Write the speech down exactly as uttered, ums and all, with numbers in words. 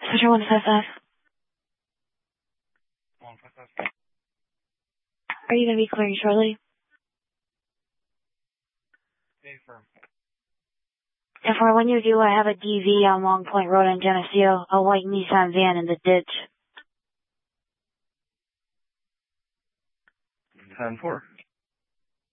Switcher one five five. one five five. Are you going to be clearing shortly? Okay, firm. And for when you do, I have a D V on Long Point Road in Geneseo, a white Nissan van in the ditch. ten four.